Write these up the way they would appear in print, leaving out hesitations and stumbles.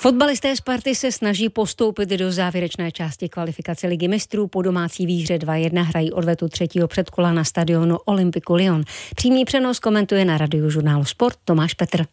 Fotbalisté Sparty se snaží postoupit do závěrečné části kvalifikace Ligy mistrů. Po domácí výhře 2-1 hrají odvetu třetího předkola na stadionu Olympiku Lyon. Přímý přenos komentuje na Radiožurnálu Sport Tomáš Petr.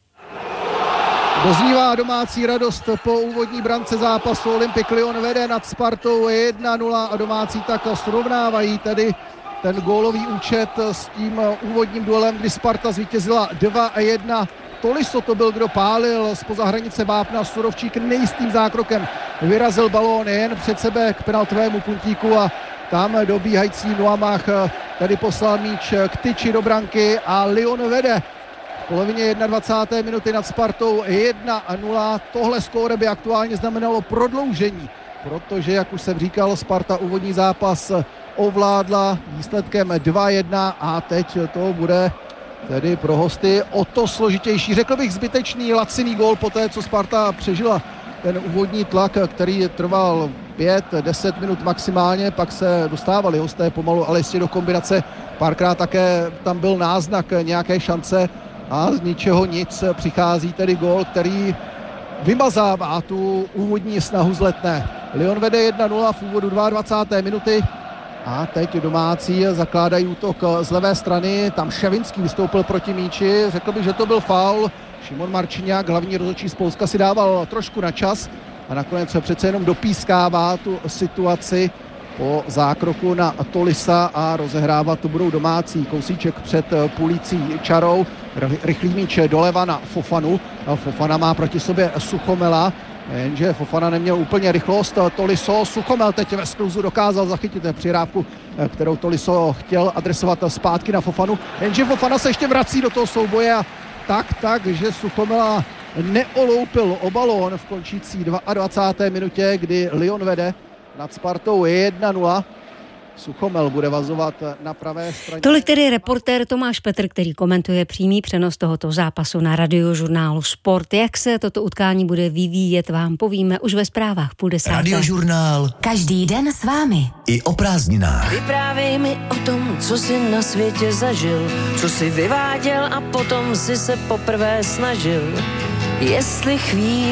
Doznívá domácí radost po úvodní brance zápasu. Olympik Lyon vede nad Spartou 1-0 a domácí tak srovnávají tedy ten gólový účet s tím úvodním duelem, kdy Sparta zvítězila 2-1. Tolisso to byl, kdo pálil zpoza hranice vápna. Surovčík nejistým zákrokem vyrazil balón jen před sebe k penaltovému puntíku a tam dobíhající Nuamah tady poslal míč k tyči do branky a Lyon vede v polovině 21. minuty nad Spartou 1-0. Tohle skóre by aktuálně znamenalo prodloužení, protože, jak už jsem říkal, Sparta úvodní zápas ovládla výsledkem 2-1 a teď to bude tedy pro hosty o to složitější. Řekl bych zbytečný laciný gól po té, co Sparta přežila ten úvodní tlak, který trval 5-10 minut maximálně, pak se dostávali hosté pomalu, ale jistě do kombinace. Párkrát také tam byl náznak nějaké šance a z ničeho nic přichází tedy gól, který vymazává tu úvodní snahu z Letné. Lyon vede 1-0 v úvodu 22. minuty. A teď domácí zakládají útok z levé strany, tam Ševinský vystoupil proti míči, řekl bych, že to byl faul. Šimon Marčiňák, hlavní rozhodčí z Polska, si dával trošku na čas a nakonec se přece jenom dopískává tu situaci po zákroku na Tolisa a rozehrávat to budou domácí. Kousíček před půlící čarou, rychlý míč doleva na Fofanu. Fofana má proti sobě Suchomela, jenže Fofana neměl úplně rychlost. Tolisso, Suchomel teď ve skluzu dokázal zachytit přihrávku, kterou Tolisso chtěl adresovat zpátky na Fofanu, jenže Fofana se ještě vrací do toho souboje a tak, že Suchomela neoloupil o balón v končící 22. minutě, kdy Lyon vede nad Spartou 1-0. Suchomel bude vazovat na pravé straně. Tolik tedy reportér Tomáš Petr, který komentuje přímý přenos tohoto zápasu na Radiožurnálu Sport. Jak se toto utkání bude vyvíjet, vám povíme už ve zprávách 9:30. Radiožurnál. Každý den s vámi. I o prázdninách. Vyprávěj mi o tom, co jsi na světě zažil, co jsi vyváděl a potom si se poprvé snažil. Jestli chvíli